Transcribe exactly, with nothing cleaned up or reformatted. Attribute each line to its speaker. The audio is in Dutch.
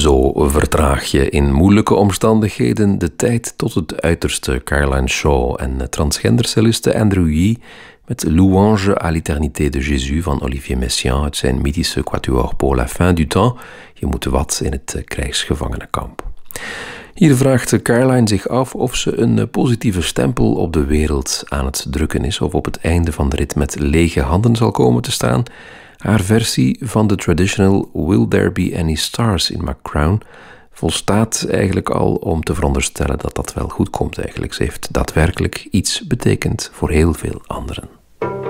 Speaker 1: Zo vertraag je in moeilijke omstandigheden de tijd tot het uiterste. Caroline Shaw en transgendercelliste Andrew Yee met Louange à l'éternité de Jésus van Olivier Messiaen uit zijn mythische quatuor Pour la fin du temps. Je moet wat in het krijgsgevangenenkamp. Hier vraagt Caroline zich af of ze een positieve stempel op de wereld aan het drukken is of op het einde van de rit met lege handen zal komen te staan. Haar versie van de traditional Will There Be Any Stars in My Crown volstaat eigenlijk al om te veronderstellen dat dat wel goed komt eigenlijk. Ze heeft daadwerkelijk iets betekend voor heel veel anderen.